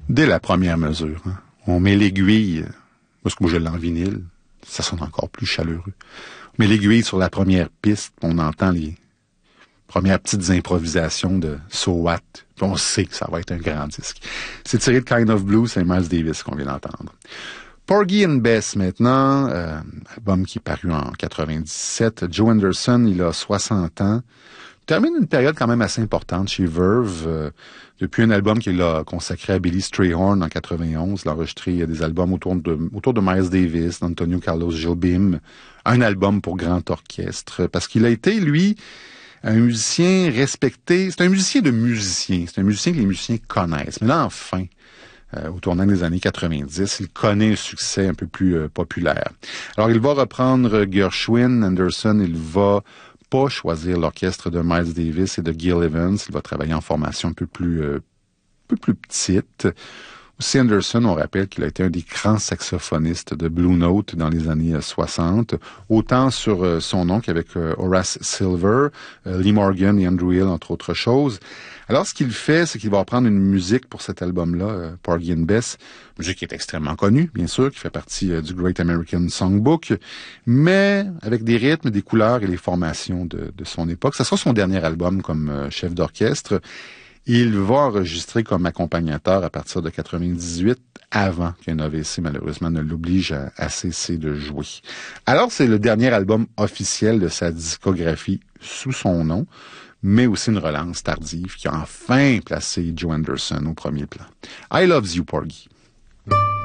Dès la première mesure, hein, on met l'aiguille, parce que moi je l'ai en vinyle, ça sonne encore plus chaleureux. On met l'aiguille sur la première piste, on entend les premières petites improvisations de So What, puis on sait que ça va être un grand disque. C'est tiré de Kind of Blue, c'est Miles Davis qu'on vient d'entendre. Porgy and Bess maintenant, album qui est paru en 97. Joe Anderson, il a 60 ans. Termine une période quand même assez importante chez Verve. Depuis un album qu'il a consacré à Billy Strayhorn en 91, il a enregistré des albums autour de Miles Davis, d'Antonio Carlos Jobim, un album pour grand orchestre, parce qu'il a été, lui, un musicien respecté. C'est un musicien de musiciens. C'est un musicien que les musiciens connaissent. Mais là, enfin, au tournant des années 90, il connaît un succès un peu plus populaire. Alors, il va reprendre Gershwin, Anderson, il va pas choisir l'orchestre de Miles Davis et de Gil Evans. Il va travailler en formation un peu plus petite. Aussi Anderson, on rappelle qu'il a été un des grands saxophonistes de Blue Note dans les années 60, autant sur son nom qu'avec Horace Silver, Lee Morgan et Andrew Hill, entre autres choses. Alors, ce qu'il fait, c'est qu'il va reprendre une musique pour cet album-là, Porgy and Bess, musique qui est extrêmement connue, bien sûr, qui fait partie du Great American Songbook, mais avec des rythmes, des couleurs et les formations de son époque. Ça sera son dernier album comme chef d'orchestre. Il va enregistrer comme accompagnateur à partir de 98, avant qu'un AVC, malheureusement, ne l'oblige à cesser de jouer. Alors, c'est le dernier album officiel de sa discographie sous son nom, mais aussi une relance tardive qui a enfin placé Joe Anderson au premier plan. I Loves You, Porgy.